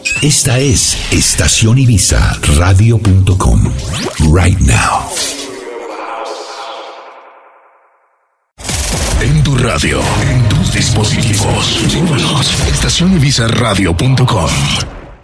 Esta es Estación Ibiza Radio.com. Right now. En tu radio, en tus dispositivos. Síguenos. Estación Ibiza Radio.com.